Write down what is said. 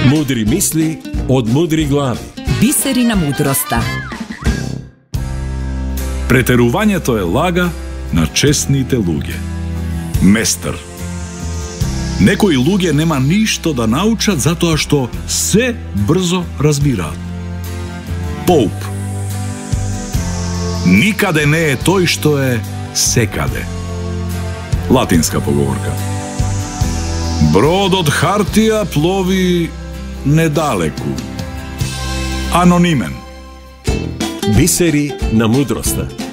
Мудри мисли од мудри глави. Бисери на мудроста. Претерувањето е лага на честните луѓе. Местер. Некои луѓе нема ништо да научат затоа што се брзо разбираат. Поуп. Никаде не е тој што е секаде. Латинска поговорка. Брод од хартија плови недалеку. Анонимен. Бисери на мудроста.